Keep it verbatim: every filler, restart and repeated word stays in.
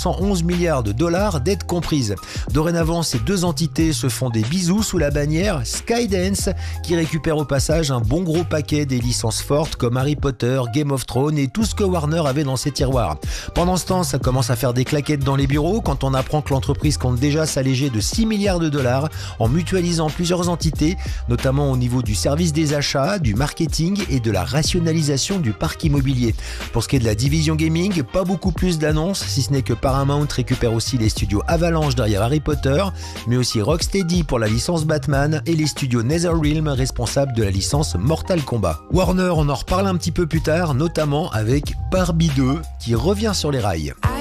cent onze milliards de dollars d'aides comprises. Dorénavant, ces deux entités se font des bisous sous la bannière Skydance, qui récupère au passage un bon gros paquet des licences fortes comme Harry Potter, Game of Thrones et tout ce que Warner avait dans ses tiroirs. Pendant ce temps, ça commence à faire des claquettes dans les bureaux quand on apprend que l'entreprise compte déjà s'alléger de six milliards de dollars en mutualisant plusieurs entités, notamment au niveau du service des achats, du marketing et de la rationalisation du parc immobilier. Pour ce qui est de la division gaming, pas beaucoup plus d'annonces, si ce n'est que Paramount récupère aussi les studios Avalanche derrière Harry Potter, mais aussi Rocksteady pour la licence Batman et les studios NetherRealm responsables de la licence Mortal Kombat. Warner, on en reparle un petit peu plus tard, notamment avec Barbie deux qui revient sur les rails.